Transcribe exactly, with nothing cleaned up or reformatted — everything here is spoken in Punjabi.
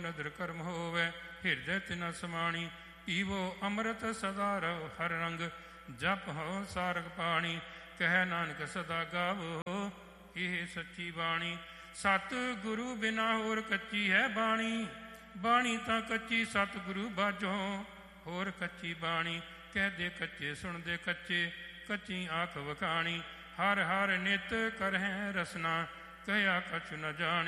ਨਦਰ ਕਰਮ ਹੋਵੇ, ਹਿਰਦੈ ਤਿਨਾ ਸਮਾਣੀ। ਪੀਵੋ ਅੰਮ੍ਰਿਤ ਸਦਾ ਰਹੋ ਹਰ ਰੰਗ, ਜਪ ਹੋ ਸਾਰਗ ਪਾਣੀ। ਕਹਿ ਨਾਨਕ ਸਦਾ ਗਾਵੋ ਇਹ ਸੱਚੀ ਬਾਣੀ। ਸਤ ਗੁਰੂ ਬਿਨਾ ਹੋਰ ਕੱਚੀ ਹੈ ਬਾਣੀ, ਬਾਣੀ ਤਾਂ ਕੱਚੀ ਸਤ ਗੁਰੂ ਬਾਝੋ ਹੋਰ ਕੱਚੀ ਬਾਣੀ। ਕਹਦੇ ਕੱਚੇ ਸੁਣਦੇ ਕੱਚੇ, ਕੱਚੀ ਆਖ ਵਖਾਣੀ। ਹਰ ਹਰ ਨਿਤ ਕਰਹਿ ਰਸਨਾ, ਕਹਿਆ ਕਛੁ ਨ ਜਾਣੀ।